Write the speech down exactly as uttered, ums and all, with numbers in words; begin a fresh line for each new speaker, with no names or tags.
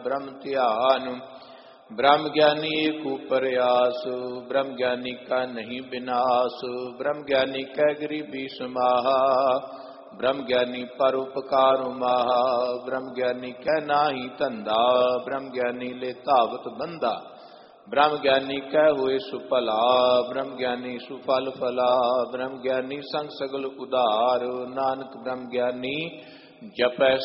ब्रह्म ध्यान। ब्रह्म ज्ञानी एक प्रयास, ब्रह्म ज्ञानी का नहीं विनाश। ब्रह्म ज्ञानी कै गरीबी समाहा, ब्रह्म ज्ञानी पर उपकार माहा। ब्रह्म ज्ञानी कै नाही धंधा, ब्रह्म ज्ञानी ले धावत बंधा। ब्रह्म ज्ञानी कै हुए सुफला, ब्रह्म ज्ञानी सुफल फला। ब्रह्म ज्ञानी संग सगल उदार, नानक ब्रह्म ज्ञानी जपै